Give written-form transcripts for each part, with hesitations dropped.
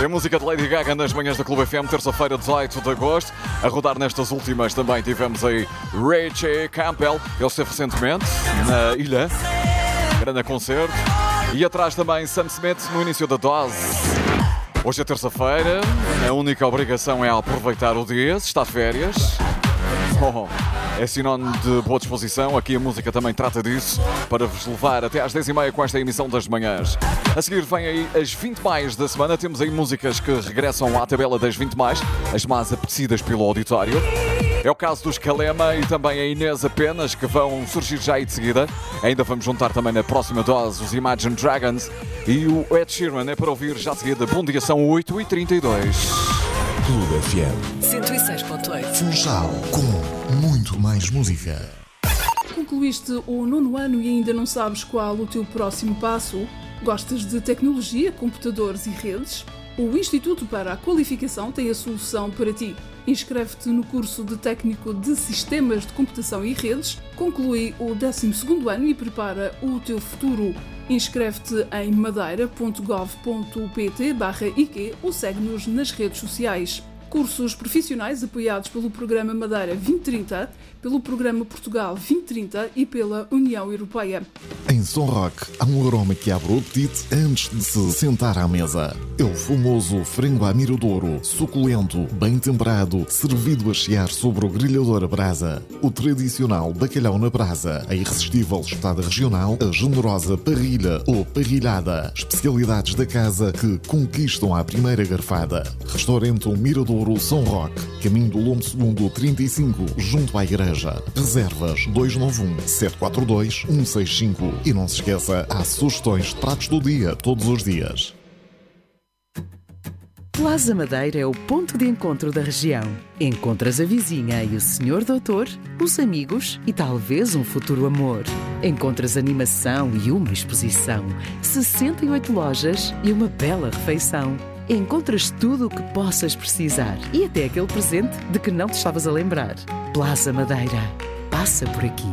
É a música de Lady Gaga nas manhãs da Clube FM, terça-feira, 18 de agosto. A rodar nestas últimas também tivemos aí Richie Campbell. Ele esteve recentemente na ilha, grande concerto. E atrás também Sam Smith no início da dose. Hoje é terça-feira, a única obrigação é aproveitar o dia, se está de férias. É sinónimo de boa disposição, aqui a música também trata disso, para vos levar até às 10h30 com esta emissão das manhãs. A seguir vem aí as 20 mais da semana, temos aí músicas que regressam à tabela das 20 mais, as mais apetecidas pelo auditório. É o caso dos Kalema e também a Inês Apenas, que vão surgir já aí de seguida. Ainda vamos juntar também na próxima dose os Imagine Dragons e o Ed Sheeran, é para ouvir já de seguida. Bom dia, são 8h32. Clube FM 106.8. Funchal, com muito mais música. Concluíste o 9º ano e ainda não sabes qual o teu próximo passo? Gostas de tecnologia, computadores e redes? O Instituto para a Qualificação tem a solução para ti. Inscreve-te no curso de Técnico de Sistemas de Computação e Redes, conclui o 12º ano e prepara o teu futuro. Inscreve-te em madeira.gov.pt/IQ ou segue-nos nas redes sociais. Cursos profissionais apoiados pelo Programa Madeira 2030, pelo Programa Portugal 2030 e pela União Europeia. Em Som Rock, há um aroma que abre o apetite antes de se sentar à mesa. É o famoso frango à miradouro, suculento, bem temperado, servido a chiar sobre o grelhador a brasa. O tradicional bacalhau na brasa, a irresistível espetada regional, a generosa parrilha ou parrilhada. Especialidades da casa que conquistam à primeira garfada. Restaurante O Miradouro Som Rock, caminho do Lombo Segundo 35, junto à igreja. Reservas 291-742-165. E não se esqueça, há sugestões de pratos do dia, todos os dias. Plaza Madeira é o ponto de encontro da região. Encontras a vizinha e o senhor doutor, os amigos e talvez um futuro amor. Encontras animação e uma exposição, 68 lojas e uma bela refeição. Encontras tudo o que possas precisar e até aquele presente de que não te estavas a lembrar. Plaza Madeira. Passa por aqui.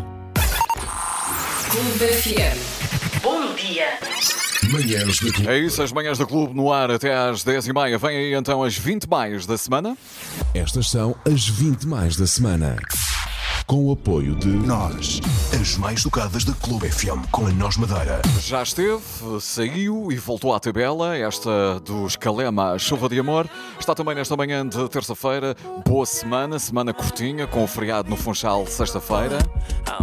Clube FM. Bom dia. Manhãs de Clube. É isso, as manhãs da Clube no ar até às 10h30. Vem aí então as 20 mais da semana. Estas são as 20 mais da semana. Com o apoio de Nós, as mais tocadas da Clube FM, com a Nós Madeira. Já esteve, saiu e voltou à tabela. Esta dos Kalema, Chuva de Amor. Está também nesta manhã de terça-feira. Boa semana, semana curtinha, com o feriado no Funchal sexta-feira.